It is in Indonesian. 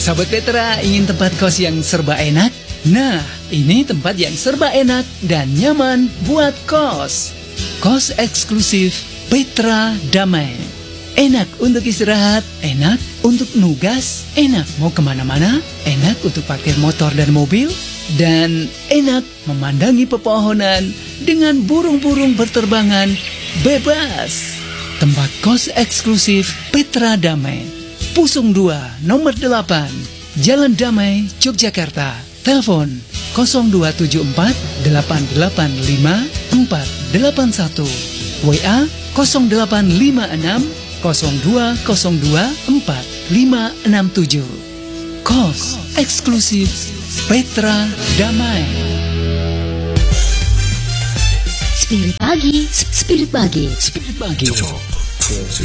Sahabat Petra, ingin tempat kos yang serba enak? Nah, ini tempat yang serba enak dan nyaman buat kos. Kos eksklusif Petra Damai. Enak untuk istirahat, enak untuk nugas, enak mau kemana-mana, enak untuk parkir motor dan mobil, dan enak memandangi pepohonan dengan burung-burung berterbangan bebas. Tempat kos eksklusif Petra Damai, Pusung 2, nomor 8, Jalan Damai, Yogyakarta. Telepon 0274 885 481, WA 0856 0202 4567. Kos eksklusif Petra Damai. Spirit Pagi, Spirit Pagi, Spirit Pagi.